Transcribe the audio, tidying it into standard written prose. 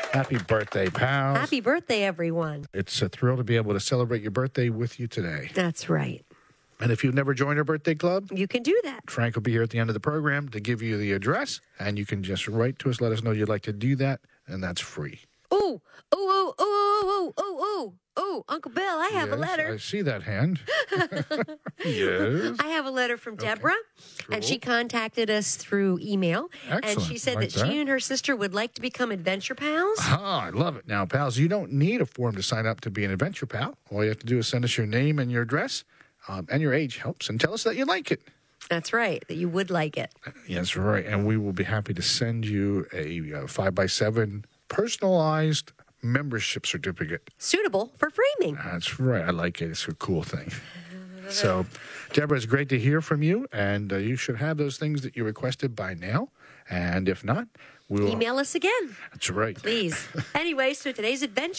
Happy birthday, pals. Happy birthday, everyone. It's a thrill to be able to celebrate your birthday with you today. That's right. And if you've never joined our birthday club, You can do that. Frank will be here at the end of the program to give you the address, and you can just write to us, let us know you'd like to do that, and that's free. Oh, Uncle Bill, I have a Yes, letter. I see that hand. Yes. I have a letter from Deborah, and she Cool. contacted us through email. And Excellent. she said Like that she and her sister would like to become adventure pals. Ah, I love it. Now, pals, you don't need a form to sign up to be an adventure pal. All you have to do is send us your name and your address, and your age helps, and tell us that you like it. That's right, that you would like it. Yes, right. And we will be happy to send you a 5x7 personalized membership certificate. Suitable for framing. That's right. I like it. It's a cool thing. So, Deborah, it's great to hear from you, and you should have those things that you requested by now. And if not, we'll... Email us again, That's right. please. Anyway, so today's adventure